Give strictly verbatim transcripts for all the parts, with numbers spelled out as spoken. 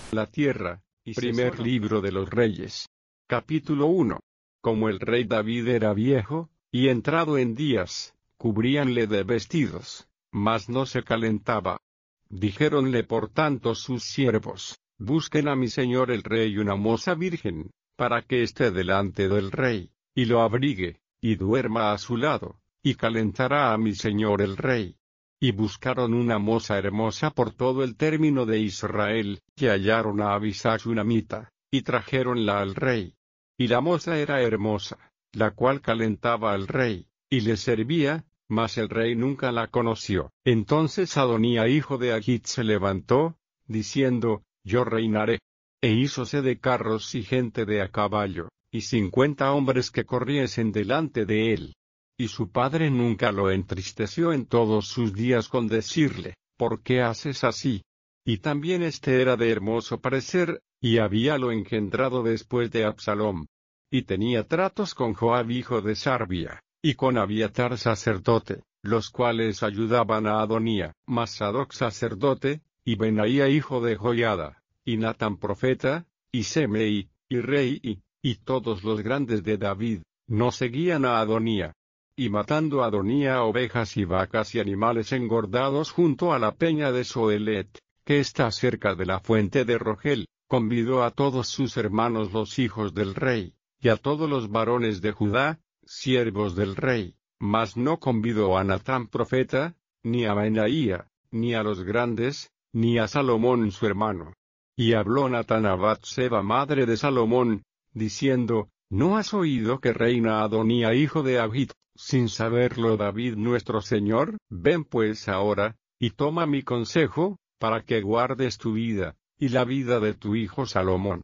La tierra, y primer libro de los Reyes. Capítulo uno. Como el rey David era viejo, y entrado en días, cubríanle de vestidos, mas no se calentaba. Dijéronle por tanto sus siervos, busquen a mi señor el rey una moza virgen, para que esté delante del rey, y lo abrigue, y duerma a su lado, y calentará a mi señor el rey. Y buscaron una moza hermosa por todo el término de Israel, que hallaron a Abisag Shunamita, y trajéronla al rey. Y la moza era hermosa, la cual calentaba al rey, y le servía, mas el rey nunca la conoció. Entonces Adonía hijo de Agit se levantó, diciendo, yo reinaré. E hízose de carros y gente de a caballo, y cincuenta hombres que corriesen delante de él. Y su padre nunca lo entristeció en todos sus días con decirle, ¿por qué haces así? Y también este era de hermoso parecer, y habíalo engendrado después de Absalom. Y tenía tratos con Joab hijo de Sarbia, y con Abiatar sacerdote, los cuales ayudaban a Adonía, mas Sadoc sacerdote, y Benaía hijo de Joiada, y Natán profeta, y Semei, y rey, y, y todos los grandes de David, no seguían a Adonía. Y matando a Adonía ovejas y vacas y animales engordados junto a la peña de Soelet, que está cerca de la fuente de Rogel, convidó a todos sus hermanos los hijos del rey, y a todos los varones de Judá, siervos del rey, mas no convidó a Natán profeta, ni a Benaía, ni a los grandes, ni a Salomón su hermano. Y habló Natán a Batseba madre de Salomón, diciendo, ¿no has oído que reina Adonía hijo de Agit, sin saberlo David nuestro señor? Ven pues ahora, y toma mi consejo, para que guardes tu vida, y la vida de tu hijo Salomón.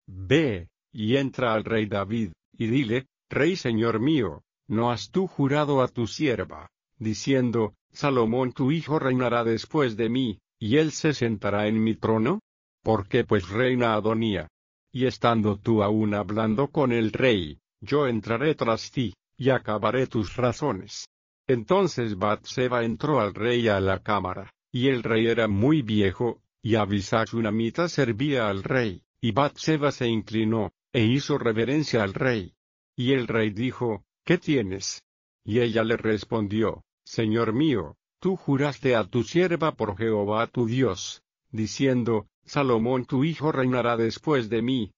Ve, y entra al rey David, y dile, Rey señor mío, ¿no has tú jurado a tu sierva, diciendo, Salomón tu hijo reinará después de mí, y él se sentará en mi trono? ¿Por qué pues reina Adonía? Y estando tú aún hablando con el rey, yo entraré tras ti, y acabaré tus razones. Entonces Batseba entró al rey a la cámara, y el rey era muy viejo, y Abisag Shunamita servía al rey, y Batseba se inclinó, e hizo reverencia al rey. Y el rey dijo, ¿qué tienes? Y ella le respondió, Señor mío, tú juraste a tu sierva por Jehová tu Dios, diciendo, Salomón tu hijo reinará después de mí,